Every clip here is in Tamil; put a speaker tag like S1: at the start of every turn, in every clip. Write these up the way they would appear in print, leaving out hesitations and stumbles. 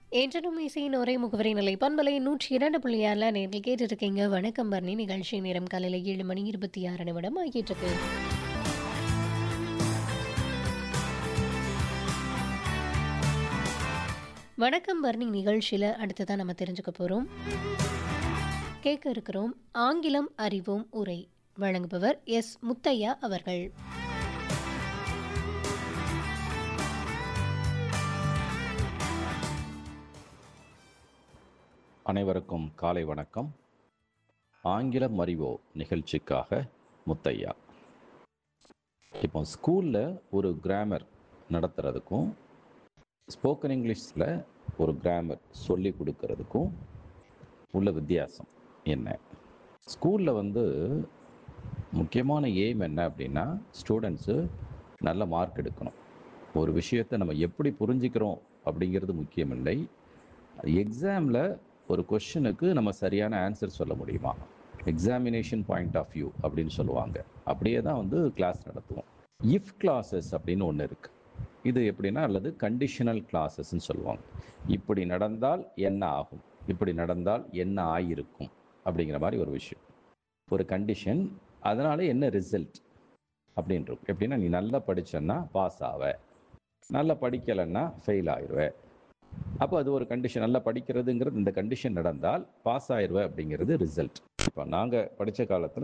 S1: என்றனும் இசையின் ஒரே முகவரி நிலை பண்பலை 102.6 நேரில் கேட்டுருக்கீங்க. வணக்கம் பரணி நிகழ்ச்சி நேரம் காலையில் 7:26 ஆகிட்டு இருக்கு. வணக்கம் பரணி நிகழ்ச்சியில் அடுத்ததான் நம்ம தெரிஞ்சுக்க போகிறோம், கேட்க இருக்கிறோம். ஆங்கிலம் அறிவோம் உரை வழங்குபவர் எஸ் முத்தையா அவர்கள்.
S2: அனைவருக்கும் காலை வணக்கம். ஆங்கிலம் அறிவோ நிகழ்ச்சிக்காக முத்தையா. இப்போ ஸ்கூலில் ஒரு கிராமர் நடத்துறதுக்கும் ஸ்போக்கன் இங்கிலீஷில் ஒரு கிராமர் சொல்லி கொடுக்கறதுக்கும் உள்ள வித்தியாசம் என்ன? ஸ்கூலில் முக்கியமான எய்ம் என்ன அப்படின்னா, ஸ்டூடெண்ட்ஸு நல்ல மார்க் எடுக்கணும். ஒரு விஷயத்தை நம்ம எப்படி புரிஞ்சுக்கிறோம் அப்படிங்கிறது முக்கியமில்லை, எக்ஸாமில் ஒரு கொஷனுக்கு நம்ம சரியான ஆன்சர் சொல்ல முடியுமா, எக்ஸாமினேஷன் பாயிண்ட் ஆஃப் வியூ அப்படின்னு சொல்லுவாங்க. அப்படியே தான் கிளாஸ் நடத்துவோம். இஃப் கிளாஸஸ் அப்படின்னு ஒன்று இருக்குது. இது எப்படின்னா, அல்லது கண்டிஷனல் கிளாஸஸ்ன்னு சொல்லுவாங்க. இப்படி நடந்தால் என்ன ஆகும், இப்படி நடந்தால் என்ன ஆகியிருக்கும் அப்படிங்கிற மாதிரி ஒரு விஷயம், ஒரு கண்டிஷன். அதனால என்ன ரிசல்ட் அப்படின்னு இருக்கும். எப்படின்னா, நீ நல்லா படிச்சன்னா பாஸ் ஆவ, நல்லா படிக்கலைன்னா ஃபெயில் ஆயிடுவ. அப்போ அது ஒரு கண்டிஷன். நல்லா படிக்கிறதுங்கிறது இந்த கண்டிஷன் நடந்தால் பாஸ் ஆயிடுவேன் அப்படிங்கிறது ரிசல்ட். இப்போ நாங்கள் படித்த காலத்தில்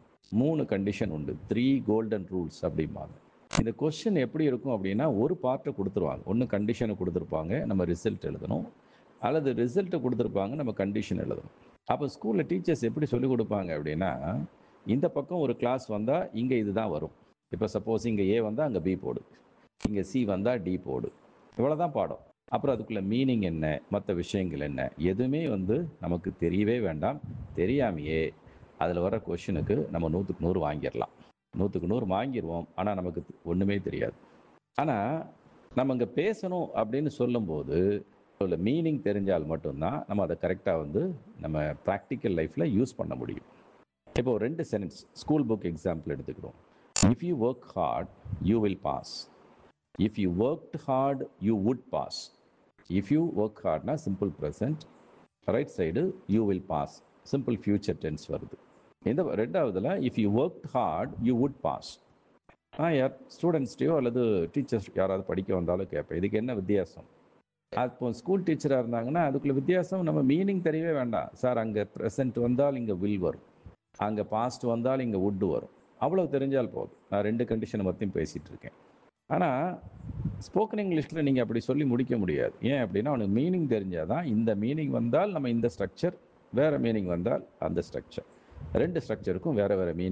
S2: 3 கண்டிஷன் உண்டு, 3 கோல்டன் ரூல்ஸ் அப்படிம்பாங்க. இந்த கொஸ்டின் எப்படி இருக்கும் அப்படின்னா, ஒரு பார்ட்டை கொடுத்துருவாங்க. ஒன்று கண்டிஷனை கொடுத்துருப்பாங்க, நம்ம ரிசல்ட் எழுதணும், அல்லது ரிசல்ட்டை கொடுத்துருப்பாங்க, நம்ம கண்டிஷன் எழுதணும். அப்போ ஸ்கூலில் டீச்சர்ஸ் எப்படி சொல்லிக் கொடுப்பாங்க அப்படின்னா, இந்த பக்கம் ஒரு கிளாஸ் வந்தால் இங்கே இதுதான் வரும். இப்போ சப்போஸ் இங்கே ஏ வந்தால் அங்கே பி போடு, இங்கே சி வந்தால் டி போடு, இவ்வளோதான் பாடம். அப்புறம் அதுக்குள்ள மீனிங் என்ன, மற்ற விஷயங்கள் என்ன, எதுவுமே நமக்கு தெரியவே வேண்டாம். தெரியாமையே அதில் வர கொஷனுக்கு நம்ம 100க்கு 100 வாங்கிடலாம். 100க்கு 100 வாங்கிடுவோம், ஆனால் நமக்கு ஒன்றுமே தெரியாது. ஆனால் நம்ம இங்கே பேசணும் அப்படின்னு சொல்லும்போது அதில் மீனிங் தெரிஞ்சால் மட்டும்தான் நம்ம அதை கரெக்டாக நம்ம ப்ராக்டிக்கல் லைஃப்பில் யூஸ் பண்ண முடியும். இப்போ 2 சென்டென்ஸ் ஸ்கூல் புக் எக்ஸாம்பிள் எடுத்துக்கிறோம். If you work hard you will pass, if you worked heart you would pass. If you work ஹார்ட்னா simple present, right side you will pass, simple future tense வருது. இந்த ரெண்டாவதுல if you work hard you would pass. யார் ஸ்டூடெண்ட்ஸ்டையோ அல்லது டீச்சர்ஸ் யாராவது படிக்க வந்தாலும் கேட்பேன், இதுக்கு என்ன வித்தியாசம்? அப்போ ஸ்கூல் டீச்சராக இருந்தாங்கன்னா அதுக்குள்ள வித்தியாசம் நம்ம மீனிங் தெரியவே வேண்டாம். சார் அங்கே ப்ரெசன்ட் வந்தால் இங்கே வில் வரும், அங்கே பாஸ்ட் வந்தால் இங்கே வுட் வரும், அவ்வளோ தெரிஞ்சால் போதும். நான் 2 கண்டிஷனை பற்றியும் பேசிகிட்டு இருக்கேன். ஆனால் ஸ்போக்கன் இங்கிலீஷில் நீங்கள் அப்படி சொல்லி முடிக்க முடியாது. ஏன் அப்படின்னா, அவனுக்கு மீனிங் தெரிஞ்சால் தான், இந்த மீனிங் வந்தால் நம்ம இந்த ஸ்ட்ரக்சர், வேறு மீனிங் வந்தால் அந்த ஸ்ட்ரக்சர், 2 ஸ்ட்ரக்சருக்கும் வேறு வேறு மீனிங்